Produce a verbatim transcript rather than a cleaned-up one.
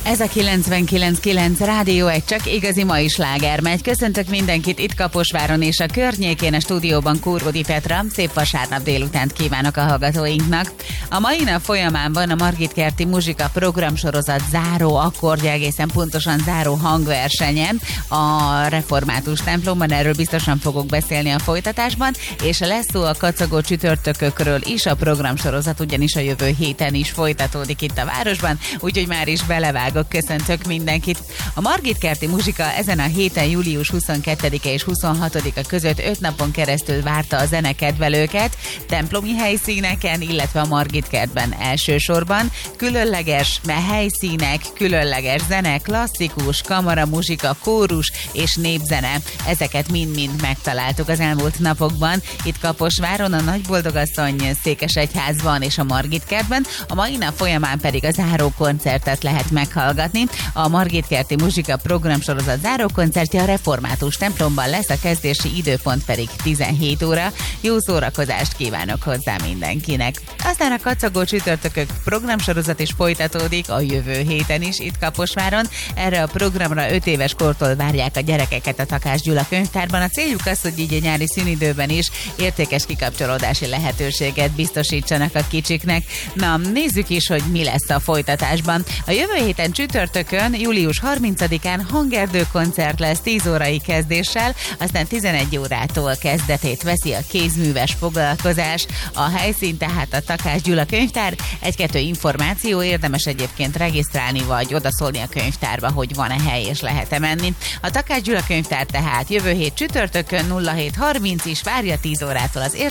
Ez a kilencvenkilenc kilenc Rádió egy csak igazi mai sláger megy. Köszöntök mindenkit itt Kaposváron és a környékén, a stúdióban Kurgodi Petra. Szép vasárnap délutánt kívánok a hallgatóinknak. A mai nap folyamán van a Margitkerti Muzsika programsorozat záró akkordja, egészen pontosan záró hangversenye a Református templomban. Erről biztosan fogok beszélni a folytatásban, és lesz szó a kacagó csütörtökökről is. A programsorozat ugyanis a jövő héten is folytatódik itt a városban, úgyhogy már is belevág. Köszöntök mindenkit. A Margitkerti Muzsika ezen a héten július huszonkettedike és huszonhatodika között öt napon keresztül várta a zenekedvelőket, templomi helyszíneken, illetve a Margitkertben elsősorban. Különleges helyszínek, különleges zene, klasszikus, kamaramuzsika, kórus és népzene. Ezeket mind-mind megtaláltuk az elmúlt napokban. Itt Kaposváron, a Nagyboldogasszony székesegyházban és a Margitkertben. A mai nap folyamán pedig a záró koncertet lehet meghallgatni. A Margitkerti Muzsika programsorozat zárókoncertje a Református templomban lesz, a kezdési időpont pedig tizenhét óra. Jó szórakozást kívánok hozzá mindenkinek. Aztán a kacagó csütörtökök programsorozat is folytatódik a jövő héten is itt Kaposváron. Erre a programra öt éves kortól várják a gyerekeket a Takács Gyula könyvtárban. A céljuk az, hogy így a nyári szünidőben is értékes kikapcsolódási lehetőséget biztosítsanak a kicsiknek. Na, nézzük is, hogy mi lesz a folytatásban. A jövő héten csütörtökön, július harmincadikán hangerdő koncert lesz tíz órai kezdéssel, aztán tizenegy órától kezdetét veszi a kézműves foglalkozás. A helyszín tehát a Takács Gyula könyvtár. Egy-kettő információ, érdemes egyébként regisztrálni vagy odaszólni a könyvtárba, hogy van-e hely és lehet-e menni. A Takács Gyula könyvtár tehát jövő hét csütörtökön nulla hét harminc is várja tíz órától az